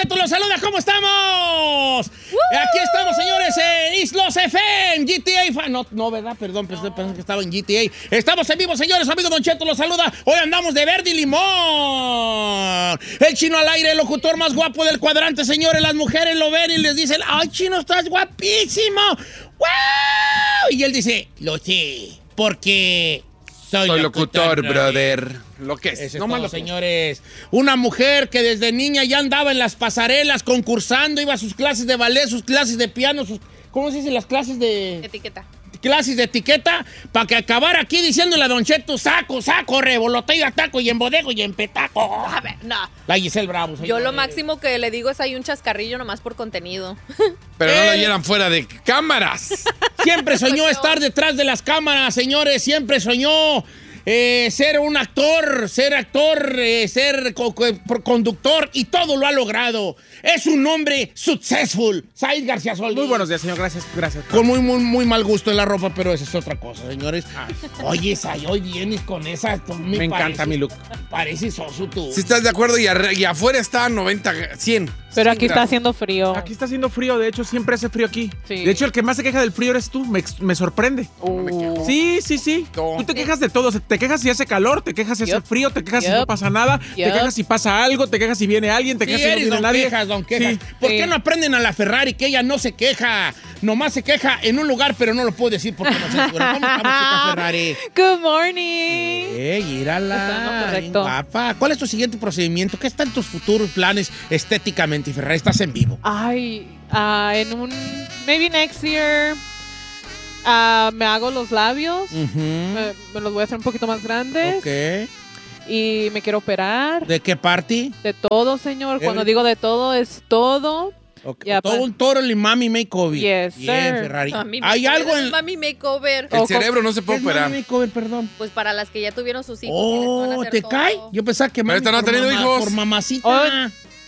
Cheto los saluda, ¿cómo estamos? Aquí estamos, señores, en Islos FM, GTA. No, ¿verdad? Perdón, pensé que estaba en GTA. Estamos en vivo, señores, amigo Don Cheto los saluda. Hoy andamos de verde y limón. El Chino al aire, el locutor más guapo del cuadrante, señores. Las mujeres lo ven y les dicen, ¡ay, Chino, estás guapísimo! ¡Wow! Y él dice, lo sé, porque soy locutor, brother. Lo que es. Eso es todo, señores. Una mujer que desde niña ya andaba en las pasarelas concursando, iba a sus clases de ballet, sus clases de piano, ¿cómo se dice? Las clases de... Etiqueta. Clases de etiqueta, para que acabara aquí diciéndole a Don Cheto, saco, revoloteo y ataco, y en bodego y en petaco. A ver, no. La Giselle Bravo, señores. Yo lo máximo que le digo es hay un chascarrillo nomás por contenido. Pero no lo oyeran fuera de cámaras. Siempre soñó estar detrás de las cámaras, señores. Siempre soñó ser un actor, ser conductor, y todo lo ha logrado. Es un hombre successful. Said García Solís. Muy buenos días, señor. Gracias. Con muy mal gusto en la ropa, pero esa es otra cosa, señores. Oye, Say, hoy vienes con esa. Me encanta mi look. Pareces oso tú. Si estás de acuerdo, y afuera está 90, 100. Pero aquí está haciendo frío. Aquí está haciendo frío, de hecho, siempre hace frío aquí. Sí. De hecho, el que más se queja del frío eres tú, me sorprende. Sí. No. Tú te quejas de todo, te quejas si hace calor, te quejas si hace frío, te quejas si no pasa nada, te quejas si pasa algo, te quejas si viene alguien, te quejas si no viene nadie. Don Quejas. Sí. ¿Por qué no aprenden a la Ferrari que ella no se queja? Nomás se queja en un lugar, pero no lo puedo decir porque no censura. ¿Cómo estamos, chica Ferrari? Good morning. Mírala, Correcto. guapa. ¿Cuál es tu siguiente procedimiento? ¿Qué están tus futuros planes estéticamente, Ferrari? Estás en vivo. Ay, maybe next year me hago los labios. Me los voy a hacer un poquito más grandes. Ok. Y me quiero operar. ¿De qué party? De todo, señor. Cuando digo de todo, es todo. Okay. Ya, Todo un toro y mami makeover. Yes, Bien, sir. Ferrari. Mami Hay makeover, algo es en... Mami makeover. El cerebro no se ¿Qué puede es operar. mami makeover, perdón? Pues para las que ya tuvieron sus hijos. que les van a hacer ¿Te todo. cae? Yo pensaba que Pero esta no ha por tenido hijos. por mamacita. Oh.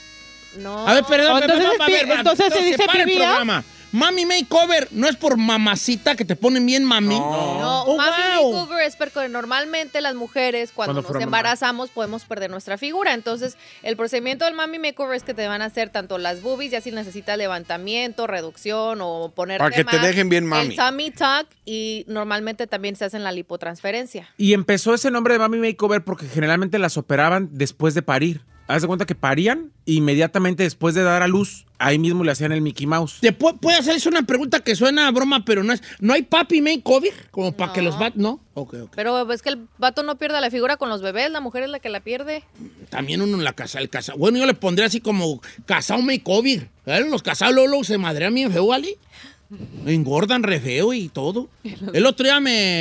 No. A ver, perdón. Entonces se dice separa el pibia. programa. Mami makeover no es por mamacita que te ponen bien mami. No, Oh, Mami wow. makeover es porque normalmente las mujeres cuando nos embarazamos podemos perder nuestra figura. Entonces, el procedimiento del Mami makeover es que te van a hacer tanto las boobies, ya si necesitas levantamiento, reducción o ponerte Para que te más, dejen bien mami. el tummy tuck, y normalmente también se hacen la lipotransferencia. Y empezó ese nombre de Mami Makeover porque generalmente las operaban después de parir. Haz de cuenta que parían e inmediatamente después de dar a luz, ahí mismo le hacían el Mickey Mouse. ¿Te puede hacerse una pregunta que suena a broma, pero no es? ¿No hay papi makeover? Como para No. que los ¿no? Ok. Pero es que el vato no pierde la figura con los bebés, la mujer es la que la pierde. También uno en la casa, el casado. Bueno, yo le pondría así como casado makeover. Los casados luego se madrean bien feo, ¿vale? Engordan re feo y todo. El otro día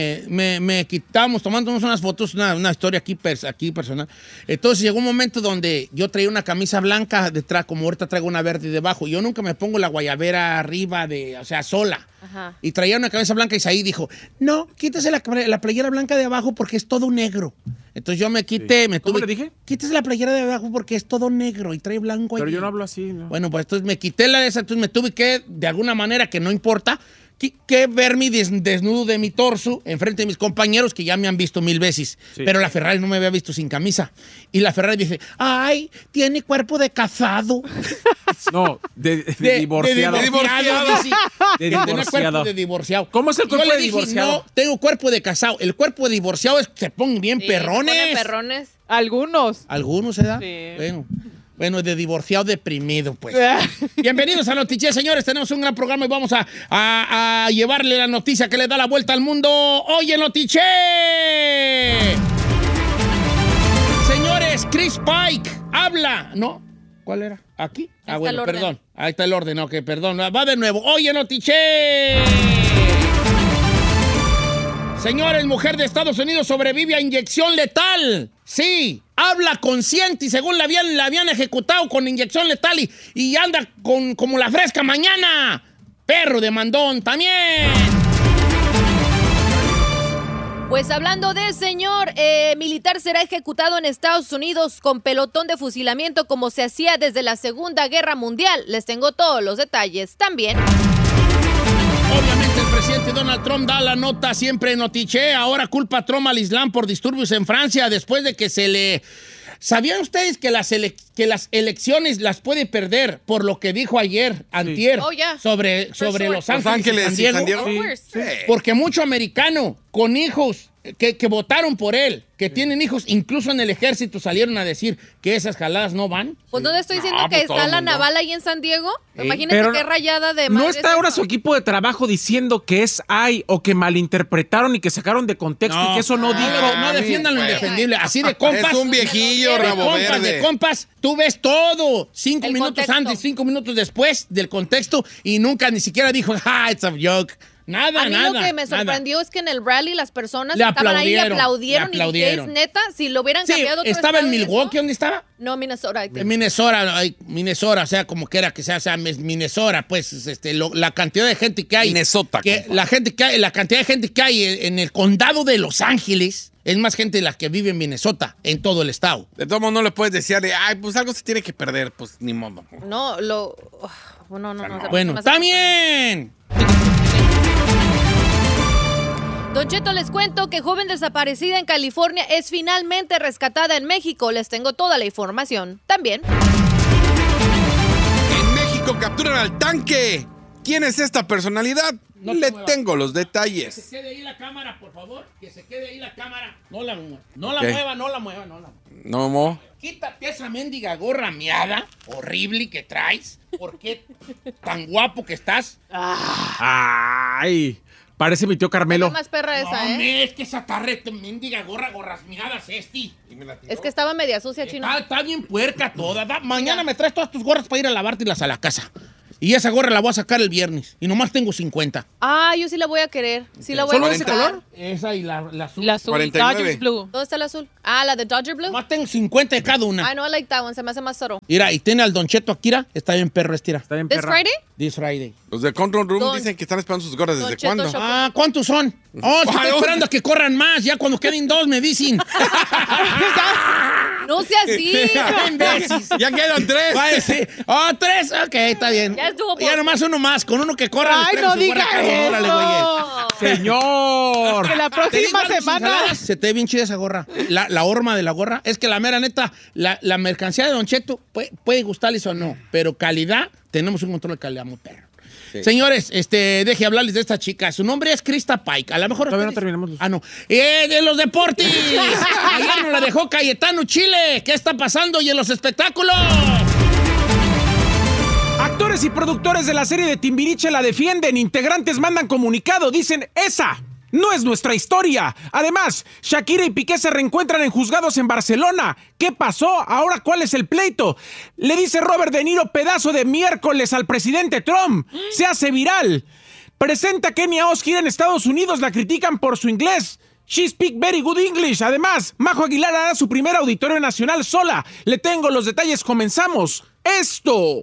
me quitábamos, tomándonos unas fotos, una historia aquí personal. Entonces llegó un momento donde yo traía una camisa blanca detrás, como ahorita traigo una verde debajo. Yo nunca me pongo la guayabera arriba, o sea, sola. Ajá. Y traía una camisa blanca y Isaí dijo, no, quítese la playera blanca de abajo porque es todo negro. Entonces yo me quité, ¿Cómo le dije? Quítese la playera de abajo porque es todo negro y trae blanco. Pero ahí. yo no hablo así, ¿no? Bueno, pues entonces me quité la de esa, entonces me tuve que, de alguna manera que no importa, que ver mi desnudo de mi torso enfrente de mis compañeros que ya me han visto 1000 veces. Sí. Pero la Ferrari no me había visto sin camisa. Y la Ferrari dice, ay, tiene cuerpo de casado. No, de divorciado. De divorciado. De Tenía cuerpo divorciado. de divorciado. ¿Cómo es el cuerpo Yo le de dije, divorciado? no, tengo cuerpo de casado. El cuerpo de divorciado es que se ponen bien Sí, perrones. se ponen perrones. Algunos. ¿Algunos se da? Sí. Bueno, de divorciado deprimido, pues. Bienvenidos a Notiche, señores. Tenemos un gran programa y vamos a llevarle la noticia que le da la vuelta al mundo. ¡Oye, Notiche! Señores, Chris Pike habla. ¿No? ¿Cuál era? ¿Aquí? Está Bueno, el orden. perdón. Ahí está el orden. Ok, perdón. Va de nuevo. ¡Oye, Notiche! Señores, mujer de Estados Unidos sobrevive a inyección letal. Sí, habla consciente y según la habían ejecutado con inyección letal y anda como la fresca mañana. Perro de mandón también. Pues hablando de señor, militar será ejecutado en Estados Unidos con pelotón de fusilamiento como se hacía desde la Segunda Guerra Mundial. Les tengo todos los detalles también. Obviamente el presidente Donald Trump da la nota siempre en Notiche. Ahora culpa a Trump al Islam por disturbios en Francia después de que se le ¿Sabían ustedes que las elecciones las puede perder por lo que dijo ayer, antier, Oh, yeah. sobre sure. Los Ángeles y San Diego? Of course. Sí. Porque mucho americano con hijos que votaron por él, que tienen hijos, incluso en el ejército salieron a decir que esas jaladas no van. Pues no te estoy diciendo No, que pues todo está el la mundo. naval ahí en San Diego. Imagínate Pero qué rayada de ¿No madre está es ahora eso. su equipo de trabajo diciendo que es hay o que malinterpretaron y que sacaron de contexto y que eso no dijo? No defiendan lo güey. indefendible. Así de compas. Es un viejillo, de rabo compas, verde. de compas, tú ves todo. 5 El minutos contexto. antes, 5 minutos después del contexto y nunca ni siquiera dijo, it's a joke. Nada, A mí nada. lo que me nada. sorprendió es que en el rally las personas Le estaban ahí y aplaudieron, aplaudieron. le Y aplaudieron. es neta, si lo hubieran Sí, cambiado otro estaba en estado y eso- Milwaukee, ¿dónde estaba? No, Minnesota. I think. En Minnesota, o sea, como quiera que sea Minnesota, pues, la cantidad de gente que hay. Minnesota, compa. La cantidad de gente que hay en el condado de Los Ángeles es más gente de la que vive en Minnesota, en todo el estado. De todos modos, no le puedes decir, ay, pues algo se tiene que perder. Pues ni modo. No, lo... No. Bueno, se me hace- también. Don Cheto, les cuento que joven desaparecida en California es finalmente rescatada en México. Les tengo toda la información. También. En México capturan al tanque. ¿Quién es esta personalidad? No te Le muevas. tengo los Que se detalles. quede ahí la cámara, por favor. Que se quede ahí la cámara. No la mueva. No la Ok. mueva, no la mueva, no la mueva. No, mo. Quítate esa mendiga gorra miada, horrible que traes. ¿Por qué tan guapo que estás? Ay, parece mi tío Carmelo. Es más perra esa, No, ¿eh? me, es que esa tarreta mendiga gorras miadas, Es que estaba media sucia, chino. Está bien puerca toda. Mañana me traes todas tus gorras para ir a lavártelas a la casa. Y esa gorra la voy a sacar el viernes. Y nomás tengo 50. Ah, yo sí la voy a querer. Sí la voy ¿Solo a de ese buscar. color? Esa y la azul. La azul. 49. Dodgers Blue. ¿Dónde está el azul? Ah, la de Dodger Blue. Nomás tengo 50 de cada una. I know, I like that one. Se me hace más soro. Mira, y tiene al Don Cheto Akira. Está bien perro, estira. Está bien ¿This perra. Friday? This Friday. Los de Control Room Don- dicen que están esperando sus gorras. Don ¿Desde Cheto cuándo? Shop. Ah, ¿cuántos son? Oh, estoy esperando a que corran más. Ya cuando queden 2 me dicen. No sea así. Imbécil. Ya quedan 3. Va a decir, 3, ok, está bien. Ya estuvo, Ya por- nomás uno más, con uno que corra. les Ay, traigo no su gorra diga cada uno. Órale, güey. Oh. Señor. Que la Te digo próxima algo sin semana. jaladas, se te ve bien chida esa gorra. La horma de la gorra. Es que la mera neta, la mercancía de Don Cheto puede gustarles o no, pero calidad, tenemos un control de calidad muy perro. Sí. Señores, deje hablarles de esta chica. Su nombre es Krista Pike. A lo mejor Todavía no ustedes- terminamos los- Ah, no. De los deportes. Ayer nos la dejó Cayetano Chile. ¿Qué está pasando? Y en los espectáculos. Actores y productores de la serie de Timbiriche la defienden. Integrantes mandan comunicado. Dicen, esa no es nuestra historia. Además, Shakira y Piqué se reencuentran en juzgados en Barcelona. ¿Qué pasó? Ahora, ¿cuál es el pleito? Le dice Robert De Niro pedazo de miércoles al presidente Trump. Se hace viral. Presenta a Kenia Oz en Estados Unidos. La critican por su inglés. She speak very good English. Además, Majo Aguilar hará su primer auditorio nacional sola. Le tengo los detalles. Comenzamos. Esto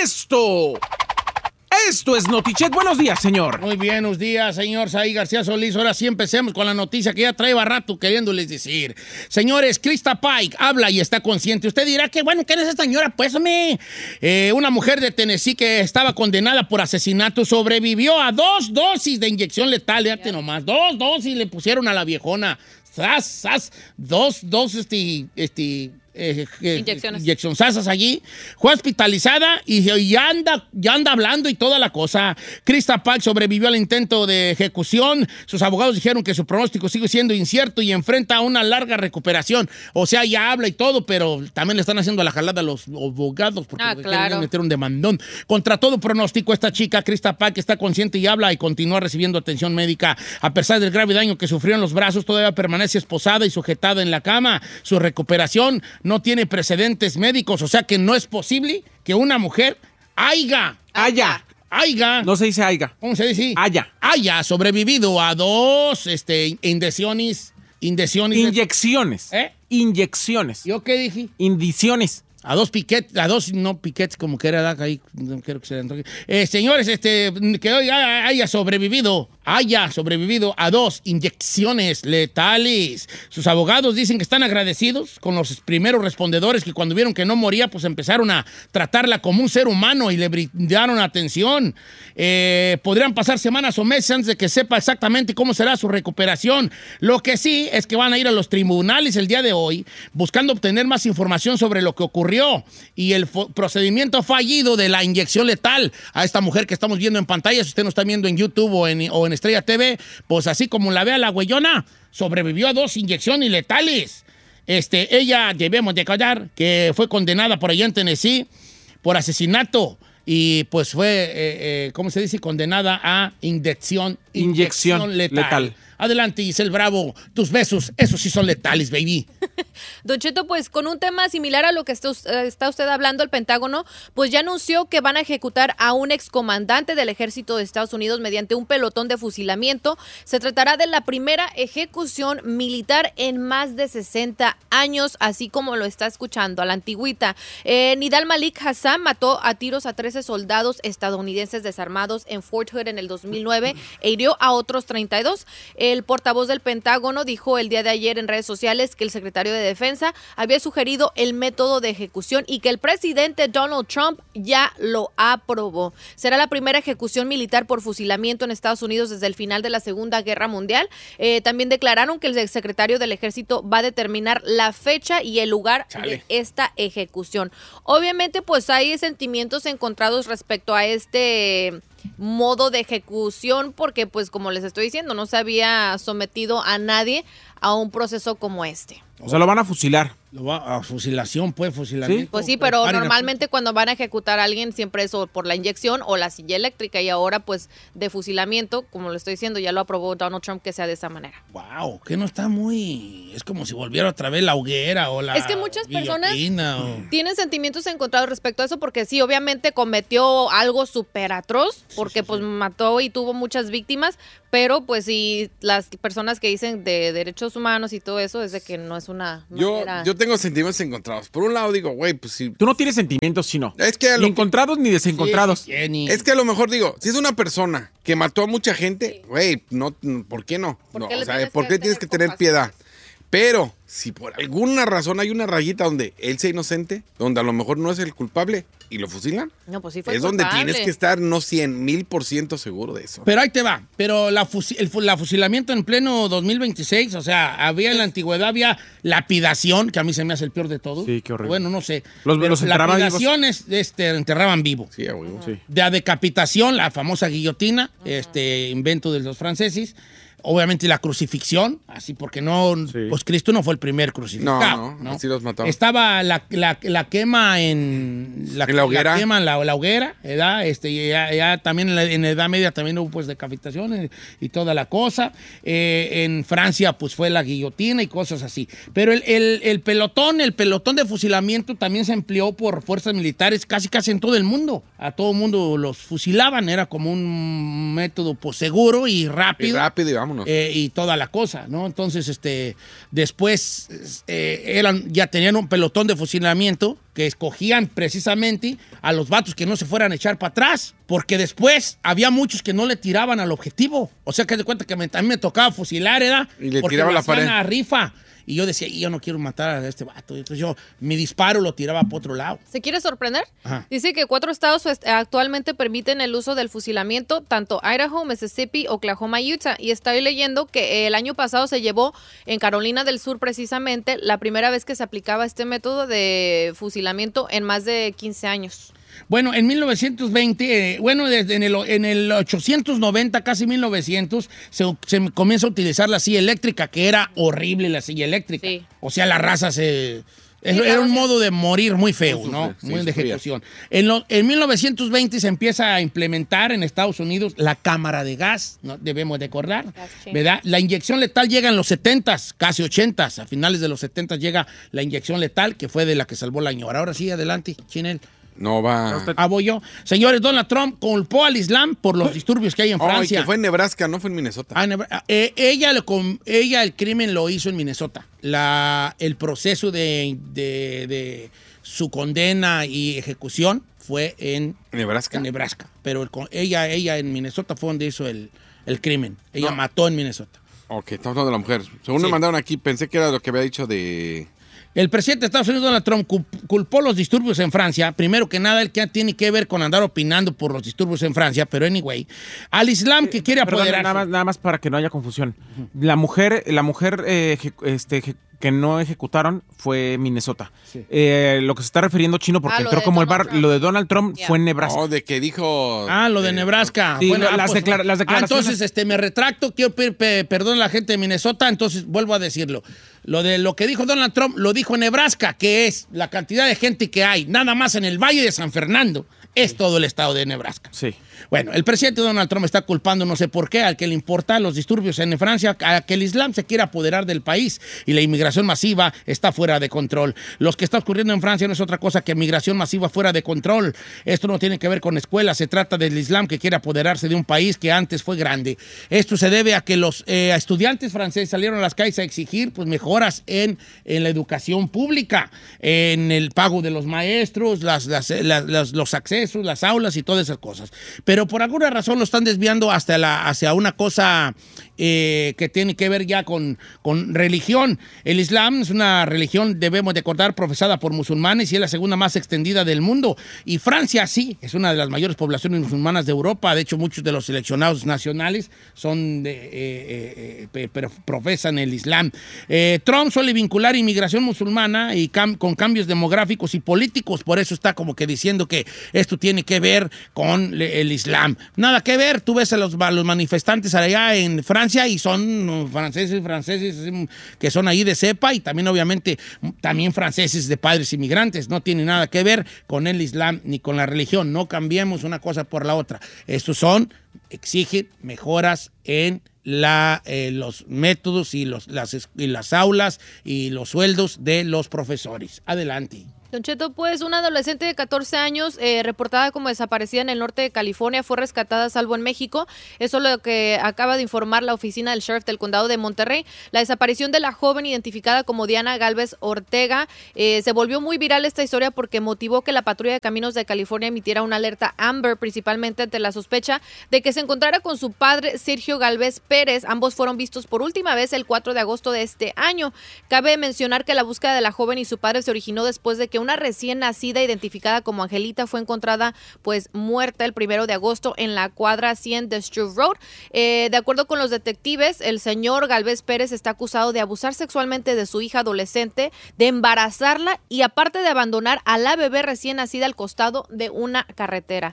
es Notichet. Buenos días, señor. Muy bien, buenos días, señor Saí García Solís. Ahora sí empecemos con la noticia que ya traía rato queriéndoles decir. Señores, Krista Pike habla y está consciente. Usted dirá que, bueno, ¿quién es esta señora? Pues, una mujer de Tennessee que estaba condenada por asesinato sobrevivió a 2 dosis de inyección letal. Fíjate nomás, 2 dosis le pusieron a la viejona. ¡Sas! 2 dosis inyeccionzazas allí. Fue hospitalizada y ya anda hablando y toda la cosa. Krista Pike sobrevivió al intento de ejecución. Sus abogados dijeron que su pronóstico sigue siendo incierto y enfrenta una larga recuperación. O sea, ya habla y todo, pero también le están haciendo la jalada a los abogados porque Claro. quieren meter un demandón. Contra todo pronóstico, esta chica, Krista Pike, está consciente y habla y continúa recibiendo atención médica. A pesar del grave daño que sufrió en los brazos, todavía permanece esposada y sujetada en la cama. Su recuperación no tiene precedentes médicos, o sea que no es posible que una mujer haya, No se dice aiga. ¿cómo se dice? Haya sobrevivido a 2 inyecciones. Inyecciones. ¿Eh? Inyecciones. ¿Yo qué dije? Indiciones. no piquetes como que era ahí, no quiero que se le señores, que hoy haya sobrevivido a 2 inyecciones letales. Sus abogados dicen que están agradecidos con los primeros respondedores que cuando vieron que no moría, pues empezaron a tratarla como un ser humano y le brindaron atención. Podrían pasar semanas o meses antes de que sepa exactamente cómo será su recuperación. Lo que sí es que van a ir a los tribunales el día de hoy buscando obtener más información sobre lo que ocurrió y el procedimiento fallido de la inyección letal a esta mujer que estamos viendo en pantalla. Si usted nos está viendo en YouTube o en Estrella TV, pues así como la vea la güeyona, sobrevivió a 2 inyecciones letales. Ella, debemos de callar, que fue condenada por allá en Tennessee por asesinato y pues fue, ¿cómo se dice? Condenada a inyección letal. Adelante, Giselle Bravo, tus besos, esos sí son letales, baby. Don Cheto, pues con un tema similar a lo que está usted hablando, el Pentágono, pues ya anunció que van a ejecutar a un excomandante del ejército de Estados Unidos mediante un pelotón de fusilamiento. Se tratará de la primera ejecución militar en más de 60 años, así como lo está escuchando, a la antigüita. Nidal Malik Hassan mató a tiros a 13 soldados estadounidenses desarmados en Fort Hood en el 2009 e hirió a otros 32. El portavoz del Pentágono dijo el día de ayer en redes sociales que el secretario de Defensa había sugerido el método de ejecución y que el presidente Donald Trump ya lo aprobó. Será la primera ejecución militar por fusilamiento en Estados Unidos desde el final de la Segunda Guerra Mundial. También declararon que el secretario del Ejército va a determinar la fecha y el lugar de esta ejecución. Obviamente, pues hay sentimientos encontrados respecto a este modo de ejecución porque, pues, como les estoy diciendo, no se había sometido a nadie a un proceso como este. O sea, lo van a fusilar. Lo va a fusilación, pues, fusilamiento. ¿Sí? Pues sí, pero normalmente cuando van a ejecutar a alguien siempre es o por la inyección o la silla eléctrica y ahora pues de fusilamiento, como le estoy diciendo, ya lo aprobó Donald Trump que sea de esa manera. Wow, que no está muy... Es como si volviera otra vez la hoguera o la... Es que muchas personas tienen sentimientos encontrados respecto a eso porque sí, obviamente cometió algo súper atroz porque pues mató y tuvo muchas víctimas, pero pues sí, las personas que dicen de derechos humanos y todo eso es de que no es una manera... Yo tengo sentimientos encontrados. Por un lado digo, güey, pues sí. Tú no tienes sentimientos, sino. Es que ni encontrados ni desencontrados. Sí, Jenny. Es que a lo mejor digo, si es una persona que mató a mucha gente, güey, no, ¿por qué no? ¿Por qué tienes que tener piedad? Pero si por alguna razón hay una rayita donde él sea inocente, donde a lo mejor no es el culpable y lo fusilan, no, pues sí fue es culpable. donde tienes que estar no 100,000% seguro de eso. Pero ahí te va. Pero la fusilamiento en pleno 2026, o sea, había en la antigüedad, había lapidación, que a mí se me hace el peor de todos. Sí, qué horrible. Bueno, no sé. Los enterraban vivos. Lapidaciones enterraban vivo. Sí, güey. Sí. De la decapitación, la famosa guillotina, invento de los franceses. Obviamente la crucifixión, así porque no, pues Cristo no fue el primer crucificado. No, así los mataban. Estaba la quema en la hoguera. La quema en la hoguera, ¿verdad? Ya también en la Edad Media también hubo pues decapitaciones y toda la cosa. En Francia pues fue la guillotina y cosas así. Pero el pelotón de fusilamiento también se empleó por fuerzas militares casi en todo el mundo. A todo el mundo los fusilaban, era como un método pues seguro y rápido. Y rápido y vámonos. Y toda la cosa, ¿no? Entonces, después ya tenían un pelotón de fusilamiento que escogían precisamente a los vatos que no se fueran a echar para atrás, porque después había muchos que no le tiraban al objetivo. O sea, que de cuenta que a mí me tocaba fusilar, ¿verdad? Y le porque tiraba lo la pared. hacían a rifa. Y yo decía, yo no quiero matar a este vato. Entonces mi disparo lo tiraba para otro lado. ¿Se quiere sorprender? Ajá. Dice que 4 estados actualmente permiten el uso del fusilamiento, tanto Idaho, Mississippi, Oklahoma y Utah. Y estoy leyendo que el año pasado se llevó en Carolina del Sur precisamente la primera vez que se aplicaba este método de fusilamiento en más de 15 años. Bueno, en 1920, desde en el 890, casi 1900, se comienza a utilizar la silla eléctrica, que era horrible la silla eléctrica. Sí. O sea, la raza era un modo de morir muy feo, ¿no? Sí, muy de ejecución. En 1920 se empieza a implementar en Estados Unidos la cámara de gas, ¿no? Debemos de acordar, ¿verdad? La inyección letal llega en los 70s, casi 80s. A finales de los 70s llega la inyección letal, que fue de la que salvó la señora. Ahora sí, adelante, Chinel. No va. Voy yo. Señores, Donald Trump culpó al Islam por los disturbios que hay en Francia. Que fue en Nebraska, no fue en Minnesota. Ella el crimen lo hizo en Minnesota. El proceso de su condena y ejecución fue en Nebraska. Pero ella en Minnesota fue donde hizo el crimen. Ella mató en Minnesota. Ok, estamos hablando de la mujer. Según me mandaron aquí, pensé que era lo que había dicho de... El presidente de Estados Unidos, Donald Trump, culpó los disturbios en Francia. Primero que nada, él que tiene que ver con andar opinando por los disturbios en Francia, pero anyway, al Islam que quiere apoderarse. Nada más para que no haya confusión. La mujer que no ejecutaron fue Minnesota. Sí. Lo que se está refiriendo Chino, porque entró como lo de Donald Trump fue en Nebraska. De que dijo... lo de Nebraska. Sí, las declaraciones. Entonces, me retracto, quiero pedir perdón a la gente de Minnesota, entonces vuelvo a decirlo. Lo que dijo Donald Trump lo dijo Nebraska, que es la cantidad de gente que hay, nada más en el Valle de San Fernando, es todo el estado de Nebraska. Sí. Bueno, el presidente Donald Trump está culpando, no sé por qué, al que le importan los disturbios en Francia, a que el Islam se quiera apoderar del país y la inmigración masiva está fuera de control. Lo que está ocurriendo en Francia no es otra cosa que migración masiva fuera de control. Esto no tiene que ver con escuelas, se trata del Islam que quiere apoderarse de un país que antes fue grande. Esto se debe a que los estudiantes franceses salieron a las calles a exigir mejoras en la educación pública, en el pago de los maestros, los accesos, las aulas y todas esas cosas. Pero por alguna razón lo están desviando hacia una cosa que tiene que ver ya con religión. El Islam es una religión, debemos de acordar, profesada por musulmanes y es la segunda más extendida del mundo. Y Francia sí, es una de las mayores poblaciones musulmanas de Europa. De hecho, muchos de los seleccionados nacionales profesan el Islam. Trump suele vincular inmigración musulmana y con cambios demográficos y políticos. Por eso está como que diciendo que esto tiene que ver con el Islam. Nada que ver. Tú ves a los manifestantes allá en Francia y son franceses que son ahí de cepa y también obviamente también franceses de padres inmigrantes. No tiene nada que ver con el Islam ni con la religión. No cambiemos una cosa por la otra. Estos exigen mejoras en los métodos y las aulas y los sueldos de los profesores. Adelante. Don Cheto, pues una adolescente de 14 años reportada como desaparecida en el norte de California fue rescatada a salvo en México. Eso es lo que acaba de informar la oficina del sheriff del condado de Monterrey. La desaparición de la joven identificada como Diana Galvez Ortega se volvió muy viral esta historia porque motivó que la patrulla de caminos de California emitiera una alerta Amber, principalmente ante la sospecha de que se encontrara con su padre Sergio Galvez Pérez. Ambos fueron vistos por última vez el 4 de agosto de este año. Cabe mencionar que la búsqueda de la joven y su padre se originó después de que una recién nacida identificada como Angelita fue encontrada pues muerta el 1 de agosto en la cuadra 100 de Struve Road. De acuerdo con los detectives, el señor Galvez Pérez está acusado de abusar sexualmente de su hija adolescente, de embarazarla y aparte de abandonar a la bebé recién nacida al costado de una carretera.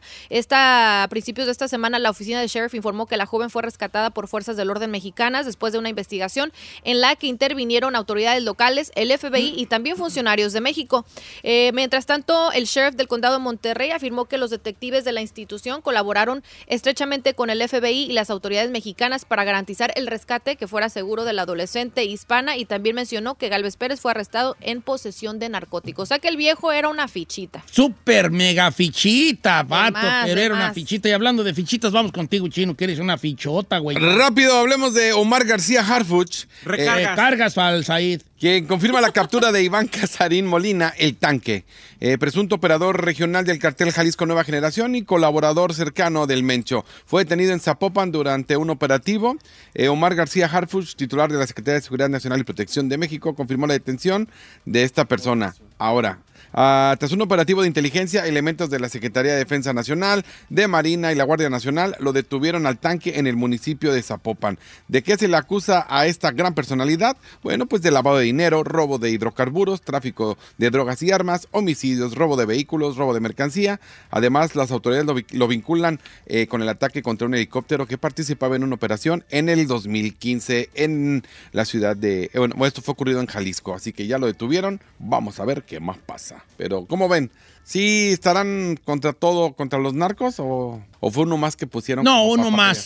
A principios de esta semana la oficina del sheriff informó que la joven fue rescatada por fuerzas del orden mexicanas después de una investigación en la que intervinieron autoridades locales, el FBI y también funcionarios de México. Mientras tanto, el sheriff del condado de Monterrey afirmó que los detectives de la institución colaboraron estrechamente con el FBI y las autoridades mexicanas para garantizar el rescate que fuera seguro de la adolescente hispana y también mencionó que Galvez Pérez fue arrestado en posesión de narcóticos. O sea que el viejo era una fichita. Súper mega fichita, vato, pero era una fichita. Y hablando de fichitas, vamos contigo, Chino, que eres una fichota, güey. Rápido, hablemos de Omar García Harfuch. Recargas para el Said. Quien confirma la captura de Iván Casarín Molina, el Tanque, presunto operador regional del cartel Jalisco Nueva Generación y colaborador cercano del Mencho. Fue detenido en Zapopan durante un operativo. Omar García Harfuch, titular de la Secretaría de Seguridad Nacional y Protección de México, confirmó la detención de esta persona. Ahora, tras un operativo de inteligencia, elementos de la Secretaría de Defensa Nacional, de Marina y la Guardia Nacional lo detuvieron al Tanque en el municipio de Zapopan. ¿De qué se le acusa a esta gran personalidad? Bueno, pues de lavado de dinero, robo de hidrocarburos, tráfico de drogas y armas, homicidios, robo de vehículos, robo de mercancía. Además, las autoridades lo vinculan con el ataque contra un helicóptero que participaba en una operación en el 2015 en la ciudad de... Bueno, esto fue ocurrido en Jalisco, así que ya lo detuvieron. Vamos a ver qué más pasa. Pero, ¿cómo ven? ¿Sí estarán contra los narcos o fue uno más que pusieron? No, uno más,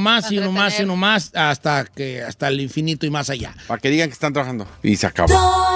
hasta el infinito y más allá. Para que digan que están trabajando. Y se acabó.